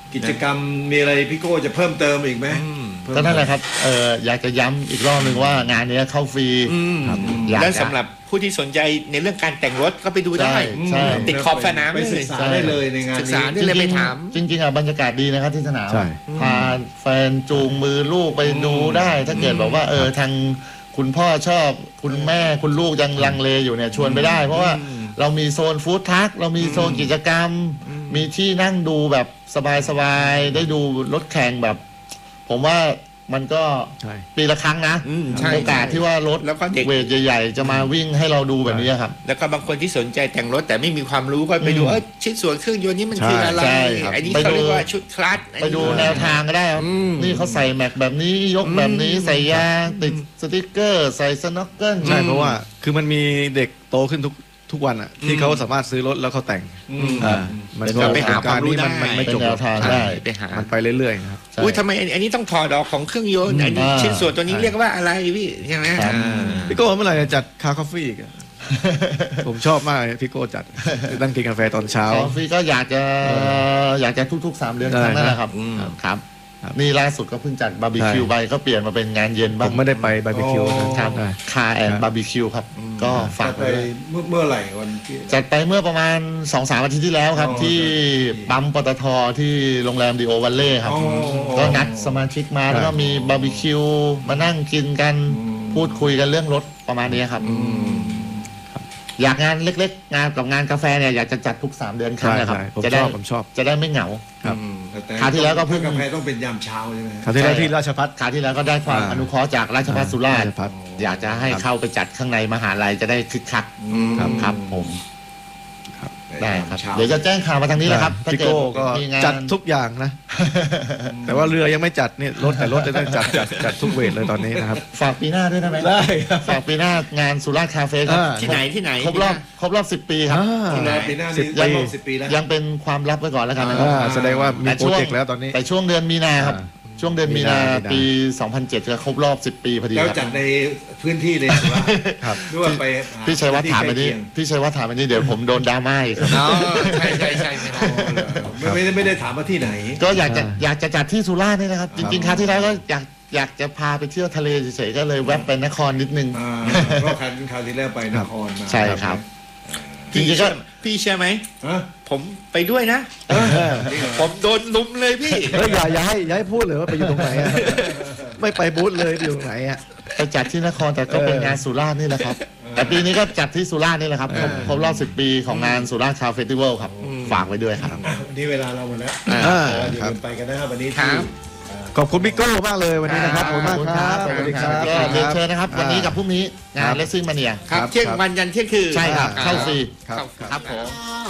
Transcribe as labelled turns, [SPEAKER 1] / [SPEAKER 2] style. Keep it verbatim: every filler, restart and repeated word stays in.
[SPEAKER 1] กิจกรรมมีอะไรพี่โก้จะเพิ่มเติมอีกไหม
[SPEAKER 2] ก็นั่นแหละครับเอออยากจะย้ำอีกรอบหนึ่งว่างานนี้เข้าฟรี
[SPEAKER 3] แล้วสำหรับผู้ที่สนใจในเรื่องการแต่งรถก็ไปดูได้ติดขอบสนาม
[SPEAKER 1] ไปศึกษาได้เลยในงานนี้
[SPEAKER 3] ได้เลยไปถาม
[SPEAKER 2] จริงๆอ่ะบรรยากาศดีนะครับที่สนามพาแฟนจูงมือลูกไปดูได้ถ้าเกิดแบบว่าเออทางคุณพ่อชอบคุณแม่คุณลูกยังลังเลอยู่เนี่ยชวนไปได้เพราะว่าเรามีโซนฟู้ดทักเรามีโซนกิจกรรมมีที่นั่งดูแบบสบายๆได้ดูรถแข่งแบบผมว่ามันก็ปีละครั้งนะโอกาสที่ว่ารถเวทใหญ่ๆจะมาวิ่งให้เราดูแบบนี้ครับ
[SPEAKER 3] แล้วก็บางคนที่สนใจแต่งรถแต่ไม่มีความรู้ก็ไปดูเออชิ้นส่วนเครื่องยนต์นี้มันคืออะไรอันนี้เขาเรียกว่าชุดคลัตช์
[SPEAKER 2] ไปดูแนวทางก็ได้นี่เขาใส่แม็กแบบนี้ยกแบบนี้ใส่ยางติดสติ๊กเกอร์ใส่สน็อกเกิล
[SPEAKER 4] ใช่เพราะว่าคือมันมีเด็กโตขึ้นทุกทุกวันอ่ะที่เขาสามารถซื้อรถแล้วเขาแต่งอ่ามันก็
[SPEAKER 3] ไปหาความรู้
[SPEAKER 4] ได้มันไม่จบ
[SPEAKER 2] แนวทางได้
[SPEAKER 3] ไปหา
[SPEAKER 4] มันไปเรื่อยๆนะครับ
[SPEAKER 3] อุ้ยทำไมอันนี้ต้องถอดออกของเครื่องยนต์อันนี้ชิ้นส่วนตัวนี้เรียกว่าอะไรพี่ใช่ไหม
[SPEAKER 4] พี่โก้เมื่อไหร่จะจัดคาคอฟฟี่อีกผมชอบมากพี่โก้จัดนั่งกินกาแฟตอนเช้า
[SPEAKER 2] คาฟี่ก็อยากจะอยากจะทุกๆสามเดือนครั้งนั่นแหละครับครับนี่ล่าสุดก็เพิ่งจัดบาร์บีคิวไปก็เปลี่ยนมาเป็นงานเย็นบ้าง
[SPEAKER 4] ผมไม่ได้ไปบาร์บีคิว
[SPEAKER 2] ครับคาแอนบาร์บีคิวครับก็ฝาก
[SPEAKER 1] ไปเมื่อไหร่วัน
[SPEAKER 2] จัดไปเมื่อประมาณ สองสาม อาทิตย์ที่แล้วครับที่ปั๊มปตทที่โรงแรมดีโอวัลเล่ครับก็นัดสมาชิกมาแล้วก็มีบาร์บีคิวมานั่งกินกันพูดคุยกันเรื่องรถประมาณนี้ครับอยากงานเล็กๆงานกับงานกาแฟเนี่ยอยากจะจัดทุกสามเดือนครั้งนะครับจะได้
[SPEAKER 4] ผมชอบ
[SPEAKER 2] จะได้ไม่เหงา
[SPEAKER 4] ครับ
[SPEAKER 2] คราวที่แล้วก็เพิ่ง
[SPEAKER 1] กาแฟต้องเป็นยามเช้าใช่ไหม
[SPEAKER 4] คราวที่แล้วที่ราชภัฏ
[SPEAKER 2] คราวที่แล้วก็ได้ความอนุเคราะห์จากราชภัฏสุราษฎร์อยากจะให้เข้าไปจัดข้างในมหาลัยจะได้คึกคักครับครับผมได้ครับเดี๋ยวจะแจ้งข่าวมาทางนี้แหละครับ
[SPEAKER 4] พี่โก้ก็จัดทุกอย่างนะแต่ว่าเรือยังไม่จัดเนี่ยรถแต่รถจะต้องจัดจัดจัดทุกเวทเลยตอนนี้นะครับ
[SPEAKER 2] ฝากปีหน้าด้วยได้ไหม
[SPEAKER 4] ได้
[SPEAKER 2] ฝากปีหน้างานสุราษฎร์คาเฟ่ครับ
[SPEAKER 3] ที่ไหนที่ไหน
[SPEAKER 2] ครบรอบครบรอบสิบปีครับ
[SPEAKER 1] ปีหน้าปีหน้านี้สิบปีแล้ว
[SPEAKER 2] ยังเป็นความลับไว้ก่อนแล้วกันนะครับ
[SPEAKER 4] แสดงว่ามีโปรเจกต์แล้วตอนนี้
[SPEAKER 2] แต่ช่วงเดือนมีนาครับช่วงเดือนมีนาปีสองพันเจ็ดจะครบรอบสิบปีพอดี
[SPEAKER 1] แล้วจัดในพื้นที่ในสุราษฎร์
[SPEAKER 2] ครับด้วยไปพี่ชัยวัฒน์ถามไปนี่พี่ชัยวัฒน์ถามไปนี่เดี๋ยวผมโดนดราม่าอีกครับ
[SPEAKER 3] ใช่ใช่ใช่
[SPEAKER 1] ไม่ได้ไม่ได้ถามว่าที่ไหน
[SPEAKER 2] ก็อยากจะอยากจะจัดที่สุราษฎร์นี่นะครับจริงๆคราวที่แล้วก็อยากอยากจะพาไปเที่ยวทะเลเฉยๆก็เลยแวะไปนครนิดนึง
[SPEAKER 1] เพราะครั้งคราวที่แล้วไปนครมา
[SPEAKER 2] ใช่ครับ
[SPEAKER 3] จริงๆก็พี่เชื่อไหมผมไปด้วยนะผมโดนลุมเลยพี่
[SPEAKER 4] เฮ้ยอย่าอย่าให้อย่าให้พูดเลยว่าไปอยู่ตรงไหนอ่ะไม่ไปบูธเลยอยู่ตรงไหนอ่ะ
[SPEAKER 2] ไปจัดที่นครแต่ก็เป็นงานสุราษฎร์นี่แหละครับแต่ปีนี้ก็จัดที่สุราษฎร์นี่แหละครับครบรอบสิบปีของงานสุราษฎร์คาเฟสติวัลครับฝากไว้ด้วยครับ
[SPEAKER 1] วันนี้เวลาเราหมดแล้วอย่าลืมไปกันนะครับวันนี้
[SPEAKER 4] ขอบคุณพี่โก้มากเลยวันนี้นะครับขอบคุณมากครับ
[SPEAKER 2] สวัสดีครับก็เรียนเชิญนะครับวันนี้กับพรุ่งนี้งานเลสซิ่งมาเนีย
[SPEAKER 3] ครับเที่ยงวันยันเที่ยงคืน
[SPEAKER 2] ใช่ครับเข้าฟรี
[SPEAKER 3] ครับผม